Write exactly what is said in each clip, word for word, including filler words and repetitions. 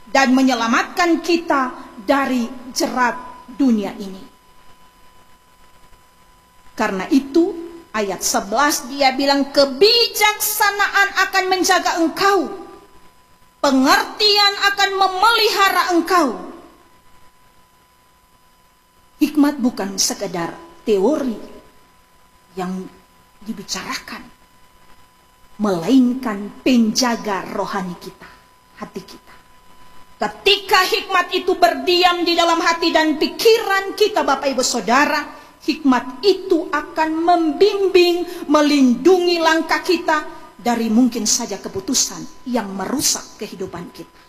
dan menyelamatkan kita dari jerat dunia ini. Karena itu ayat sebelas dia bilang, kebijaksanaan akan menjaga engkau, pengertian akan memelihara engkau. Hikmat bukan sekedar teori yang dibicarakan, melainkan penjaga rohani kita, hati kita. Ketika hikmat itu berdiam di dalam hati dan pikiran kita, Bapak Ibu Saudara, hikmat itu akan membimbing, melindungi langkah kita dari mungkin saja keputusan yang merusak kehidupan kita.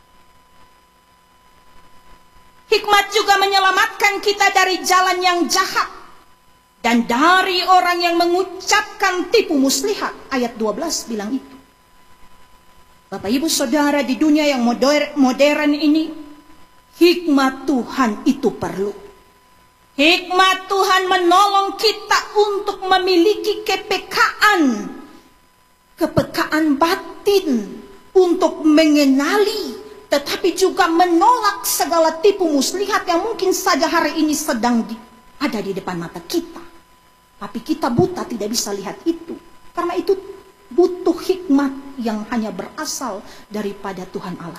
Hikmat juga menyelamatkan kita dari jalan yang jahat dan dari orang yang mengucapkan tipu muslihat. Ayat dua belas bilang itu. Bapak Ibu Saudara, di dunia yang modern, modern ini, hikmat Tuhan itu perlu. Hikmat Tuhan menolong kita untuk memiliki kepekaan, kepekaan batin untuk mengenali, tetapi juga menolak segala tipu muslihat yang mungkin saja hari ini sedang di, ada di depan mata kita. Tapi kita buta, tidak bisa lihat itu. Karena itu butuh hikmat yang hanya berasal daripada Tuhan Allah.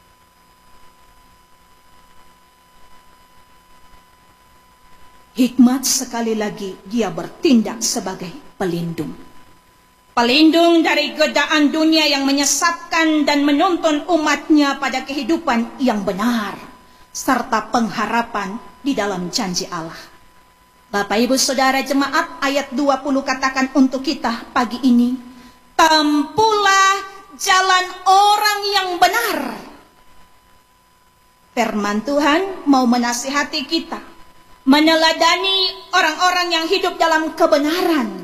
Hikmat sekali lagi dia bertindak sebagai pelindung. Pelindung dari godaan dunia yang menyesatkan dan menuntun umatnya pada kehidupan yang benar, serta pengharapan di dalam janji Allah. Bapak Ibu Saudara jemaat, ayat dua puluh katakan untuk kita pagi ini, tempuhlah jalan orang yang benar. Firman Tuhan mau menasihati kita, meneladani orang-orang yang hidup dalam kebenaran.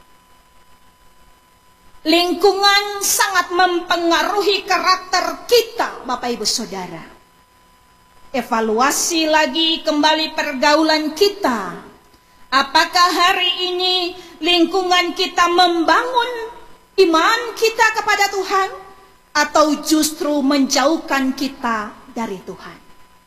Lingkungan sangat mempengaruhi karakter kita, Bapak Ibu Saudara. Evaluasi lagi kembali pergaulan kita. Apakah hari ini lingkungan kita membangun iman kita kepada Tuhan, atau justru menjauhkan kita dari Tuhan?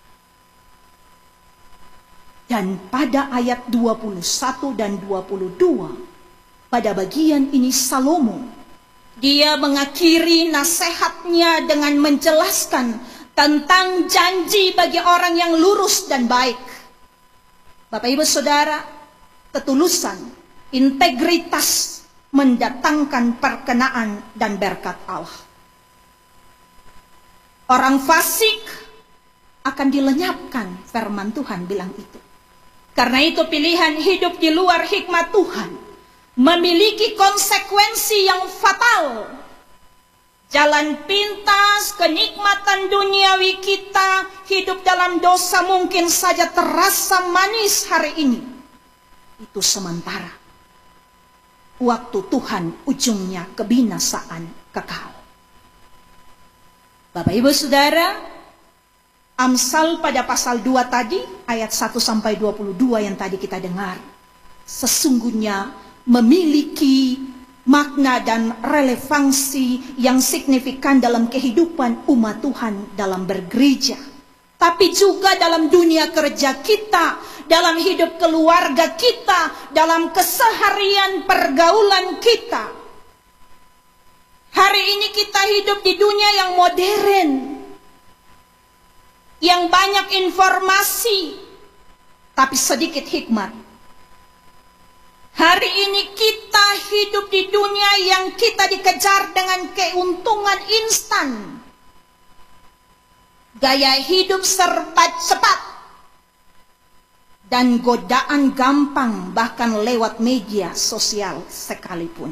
Dan pada ayat dua puluh satu dan dua puluh dua, pada bagian ini Salomo, dia mengakhiri nasihatnya dengan menjelaskan tentang janji bagi orang yang lurus dan baik. Bapak Ibu Saudara, ketulusan, integritas mendatangkan perkenaan dan berkat Allah. Orang fasik akan dilenyapkan, firman Tuhan bilang itu. Karena itu pilihan hidup di luar hikmat Tuhan memiliki konsekuensi yang fatal. Jalan pintas, kenikmatan duniawi kita, hidup dalam dosa mungkin saja terasa manis hari ini. Itu sementara. Waktu Tuhan ujungnya kebinasaan kekal. Bapak Ibu Saudara, Amsal pada pasal dua tadi, ayat satu sampai dua puluh dua yang tadi kita dengar, sesungguhnya memiliki makna dan relevansi yang signifikan dalam kehidupan umat Tuhan dalam bergereja, tapi juga dalam dunia kerja kita, dalam hidup keluarga kita, dalam keseharian pergaulan kita. Hari ini kita hidup di dunia yang modern, yang banyak informasi, tapi sedikit hikmat. Hari ini kita hidup di dunia yang kita dikejar dengan keuntungan instan. Gaya hidup serba cepat. Dan godaan gampang bahkan lewat media sosial sekalipun.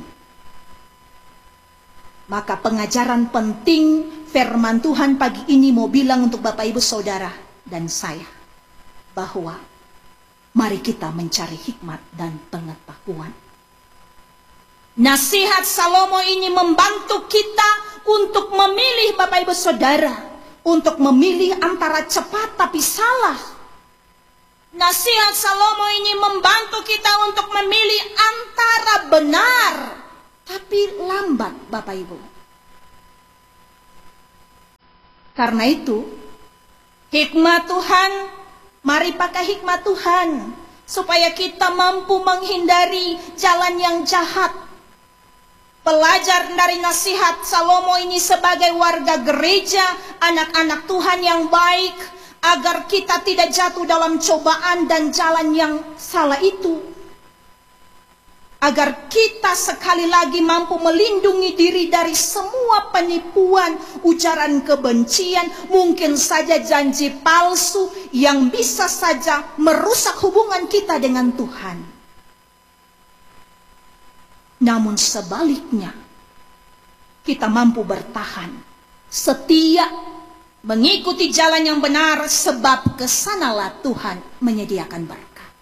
Maka pengajaran penting firman Tuhan pagi ini mau bilang untuk Bapak Ibu Saudara dan saya, bahwa mari kita mencari hikmat dan pengetahuan. Nasihat Salomo ini membantu kita untuk memilih, Bapak Ibu Saudara, untuk memilih antara cepat tapi salah. Nasihat Salomo ini membantu kita untuk memilih antara benar tapi lambat, Bapak Ibu. Karena itu, hikmat Tuhan, mari pakai hikmat Tuhan supaya kita mampu menghindari jalan yang jahat. Pelajar dari nasihat Salomo ini sebagai warga gereja, anak-anak Tuhan yang baik, agar kita tidak jatuh dalam cobaan dan jalan yang salah itu. Agar kita sekali lagi mampu melindungi diri dari semua penipuan, ujaran kebencian, mungkin saja janji palsu yang bisa saja merusak hubungan kita dengan Tuhan. Namun sebaliknya, kita mampu bertahan, setia, mengikuti jalan yang benar, sebab kesanalah Tuhan menyediakan berkat.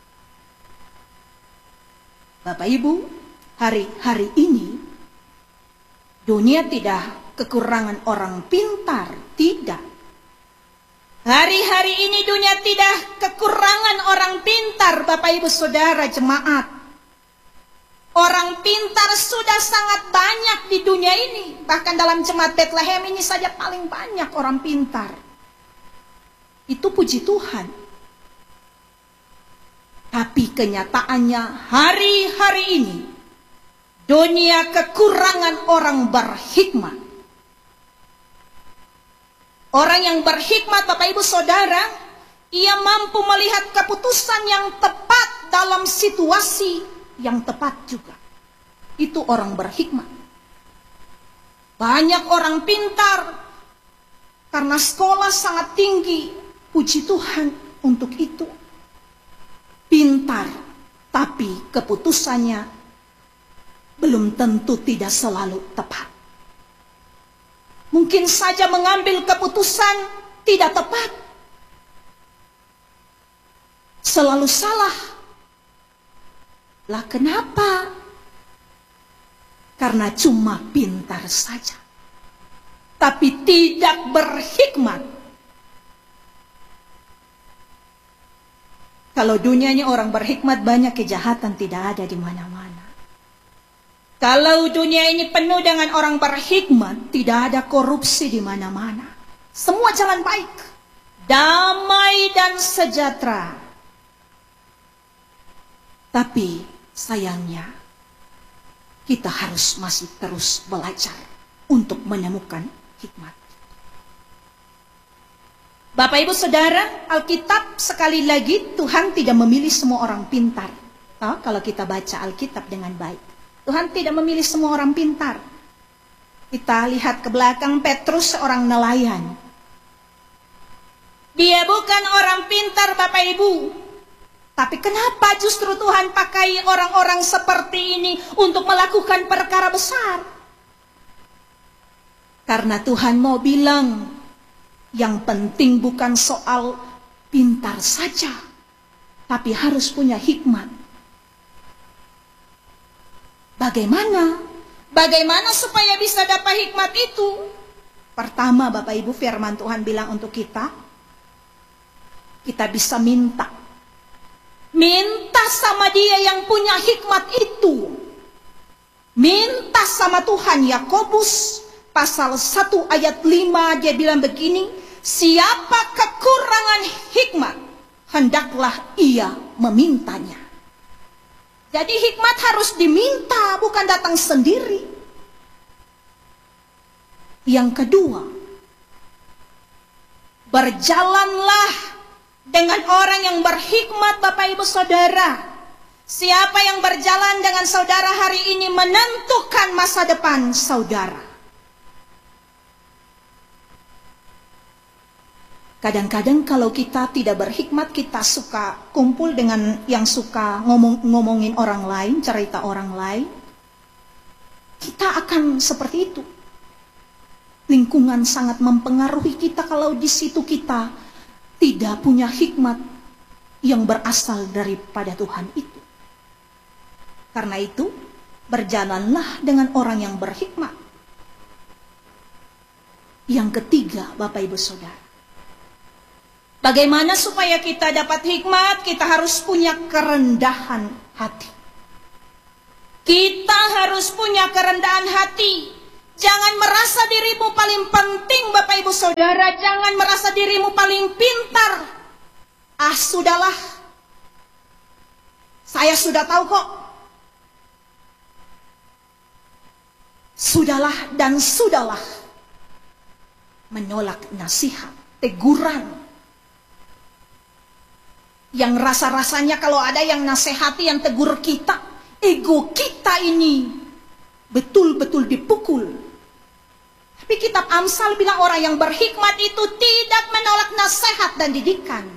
Bapak Ibu, hari-hari ini dunia tidak kekurangan orang pintar, tidak. Hari-hari ini dunia tidak kekurangan orang pintar, Bapak Ibu Saudara jemaat. Orang pintar sudah sangat banyak di dunia ini. Bahkan dalam jemaat Bethlehem ini saja paling banyak orang pintar. Itu puji Tuhan. Tapi kenyataannya hari-hari ini dunia kekurangan orang berhikmat. Orang yang berhikmat, Bapak Ibu Saudara, ia mampu melihat keputusan yang tepat dalam situasi yang tepat juga. Itu orang berhikmat. Banyak orang pintar karena sekolah sangat tinggi. Puji Tuhan untuk itu. Pintar, tapi keputusannya belum tentu tidak selalu tepat. Mungkin saja mengambil keputusan tidak tepat, selalu salah. Lah kenapa? Karena cuma pintar saja, tapi tidak berhikmat. Kalau dunianya orang berhikmat, banyak kejahatan tidak ada di mana-mana. Kalau dunia ini penuh dengan orang berhikmat, tidak ada korupsi di mana-mana. Semua jalan baik, damai dan sejahtera. Tapi sayangnya, kita harus masih terus belajar untuk menemukan hikmat. Bapak Ibu Saudara, Alkitab sekali lagi Tuhan tidak memilih semua orang pintar. Oh, kalau kita baca Alkitab dengan baik, Tuhan tidak memilih semua orang pintar. Kita lihat ke belakang, Petrus seorang nelayan. Dia bukan orang pintar, Bapak Ibu. Tapi kenapa justru Tuhan pakai orang-orang seperti ini untuk melakukan perkara besar? Karena Tuhan mau bilang, yang penting bukan soal pintar saja, tapi harus punya hikmat. Bagaimana? Bagaimana supaya bisa dapat hikmat itu? Pertama, Bapak Ibu, firman Tuhan bilang untuk kita, kita bisa minta. Minta sama Dia yang punya hikmat itu. Minta sama Tuhan. Yakobus pasal satu ayat lima, dia bilang begini, siapa kekurangan hikmat, hendaklah ia memintanya. Jadi hikmat harus diminta, bukan datang sendiri. Yang kedua, berjalanlah dengan orang yang berhikmat, Bapak Ibu Saudara. Siapa yang berjalan dengan saudara hari ini menentukan masa depan saudara. Kadang-kadang kalau kita tidak berhikmat, kita suka kumpul dengan yang suka ngomong, ngomongin orang lain, cerita orang lain. Kita akan seperti itu. Lingkungan sangat mempengaruhi kita kalau di situ kita tidak punya hikmat yang berasal daripada Tuhan itu. Karena itu, berjalanlah dengan orang yang berhikmat. Yang ketiga, Bapak Ibu Saudara, bagaimana supaya kita dapat hikmat? Kita harus punya kerendahan hati. Kita harus punya kerendahan hati. Jangan merasa dirimu paling penting, Bapak Ibu Saudara. Jangan merasa dirimu paling pintar. Ah, sudahlah. Saya sudah tahu kok. Sudahlah dan sudahlah. Menolak nasihat, teguran. Yang rasa-rasanya kalau ada yang nasihati, yang tegur kita, ego kita ini betul-betul dipukul. Tapi kitab Amsal bilang orang yang berhikmat itu tidak menolak nasihat dan didikan.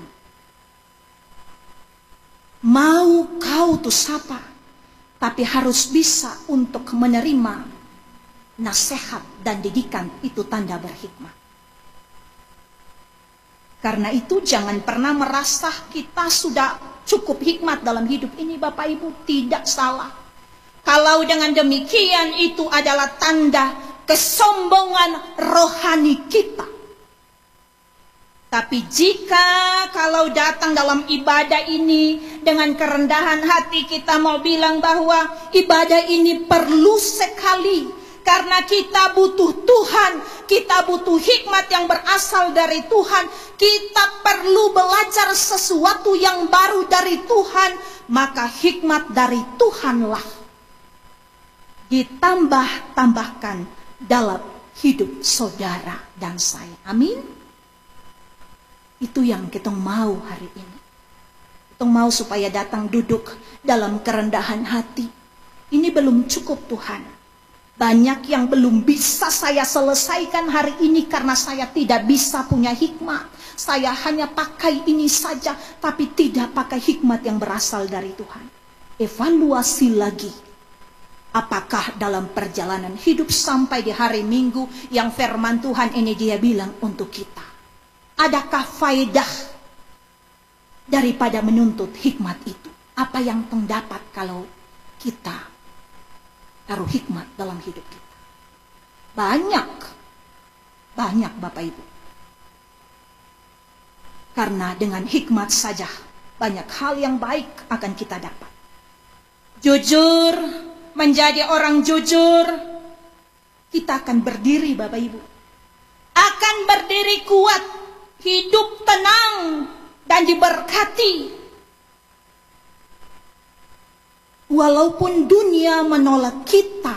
Mau kau tuh sapa, tapi harus bisa untuk menerima nasihat dan didikan, itu tanda berhikmat. Karena itu jangan pernah merasa kita sudah cukup hikmat dalam hidup ini, Bapak Ibu. Tidak salah. Kalau dengan demikian itu adalah tanda kesombongan rohani kita. Tapi jika kalau datang dalam ibadah ini dengan kerendahan hati, kita mau bilang bahwa ibadah ini perlu sekali. Karena kita butuh Tuhan, kita butuh hikmat yang berasal dari Tuhan. Kita perlu belajar sesuatu yang baru dari Tuhan. Maka hikmat dari Tuhanlah ditambah-tambahkan dalam hidup saudara dan saya. Amin. Itu yang kita mau hari ini. Kita mau supaya datang duduk dalam kerendahan hati. Ini belum cukup Tuhan. Banyak yang belum bisa saya selesaikan hari ini karena saya tidak bisa punya hikmat. Saya hanya pakai ini saja, tapi tidak pakai hikmat yang berasal dari Tuhan. Evaluasi lagi. Apakah dalam perjalanan hidup sampai di hari Minggu yang firman Tuhan ini dia bilang untuk kita, adakah faedah daripada menuntut hikmat itu? Apa yang terdapat kalau kita taruh hikmat dalam hidup kita? Banyak. Banyak Bapak Ibu. Karena dengan hikmat saja banyak hal yang baik akan kita dapat. Jujur, menjadi orang jujur, kita akan berdiri Bapak Ibu. Akan berdiri kuat, hidup tenang dan diberkati. Walaupun dunia menolak kita.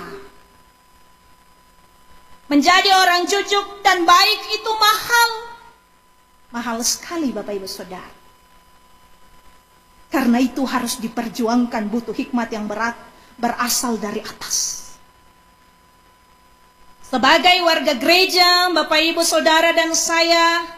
Menjadi orang jujur dan baik itu mahal. Mahal sekali Bapak Ibu Saudara. Karena itu harus diperjuangkan, butuh hikmat yang berat berasal dari atas. Sebagai warga gereja, Bapak Ibu Saudara dan saya,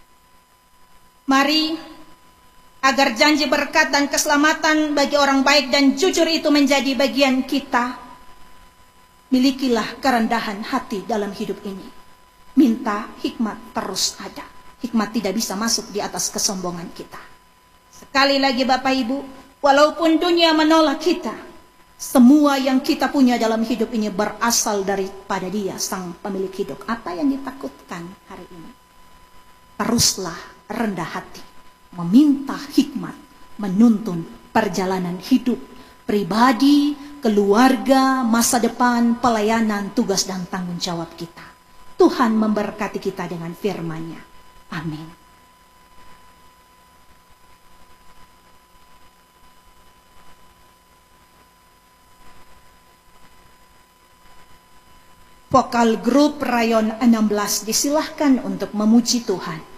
mari agar janji berkat dan keselamatan bagi orang baik dan jujur itu menjadi bagian kita. Milikilah kerendahan hati dalam hidup ini. Minta hikmat terus ada. Hikmat tidak bisa masuk di atas kesombongan kita. Sekali lagi Bapak Ibu, walaupun dunia menolak kita, semua yang kita punya dalam hidup ini berasal daripada Dia, Sang Pemilik hidup. Apa yang ditakutkan hari ini? Teruslah rendah hati, meminta hikmat, menuntun perjalanan hidup pribadi, keluarga, masa depan, pelayanan, tugas dan tanggung jawab kita. Tuhan memberkati kita dengan firman-Nya. Amin. Vokal grup Rayon enam belas disilahkan untuk memuji Tuhan.